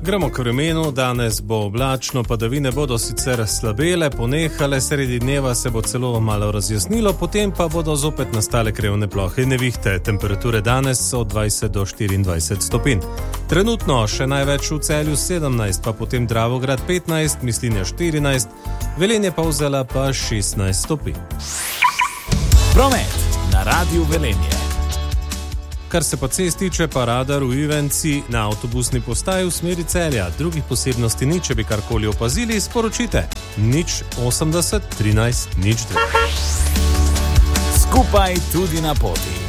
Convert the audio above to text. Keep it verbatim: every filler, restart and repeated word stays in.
Gremo k vremenu, danes bo oblačno, padavine bodo sicer slabele, ponehale, sredi dneva se bo celo malo razjasnilo, potem pa bodo zopet nastale krevne plohe in nevihte. Temperature danes so od dvajset do štiriindvajset stopinj. Trenutno še največ v Celju sedemnajst, pa potem Dravograd petnajst, Mislinja štirinajst, Velenje Polzela pa šestnajst stopinj. Promet na Radiu Velenje. Kar se pa cest tiče, pa radar v Ivenci na avtobusni postaji v smeri Celja. Drugih posebnosti ni, če bi karkoli opazili, sporočite nič osemdeset trinajst nič dve. Skupaj tudi na poti.